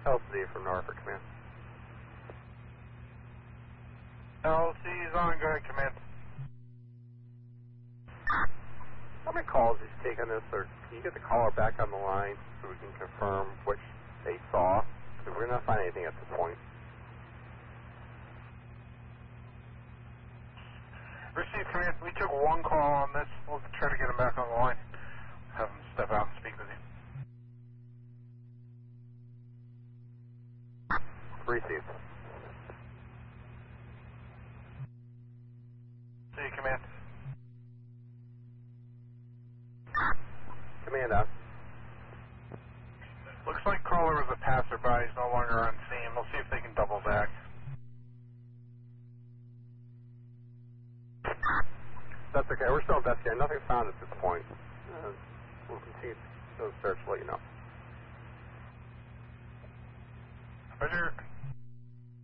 LC from Norfolk, command. LC's on, go ahead, command. How many calls did you take on this, or can you get the caller back on the line so we can confirm which they saw? Because we're not finding anything at this point. Received, command. We took one call on this. We'll try to get him back on the line. Have him step out and speak with you. Received. See you, command. Command out. Looks like caller was a passerby. He's no longer on scene. We'll see if they can double back. That's okay. We're still investigating. Nothing found at this point. We'll continue to search, let you know. Roger.